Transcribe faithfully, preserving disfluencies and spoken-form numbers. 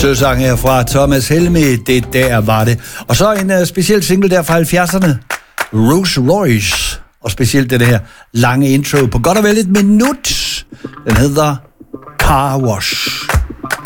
søsang her fra Thomas Helmig. Det der var det. Og så en uh, speciel single der fra halvfjerdserne. Rolls Royce. Og specielt det her lange intro på godt og vel et minut. Den hedder Car Wash.